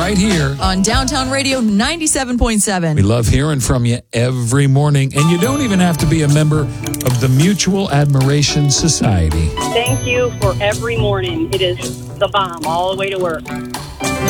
right here on Downtown Radio 97.7. We love hearing from you every morning, and you don't even have to be a member of the Mutual Admiration Society. Thank you for every morning. It is the bomb all the way to work.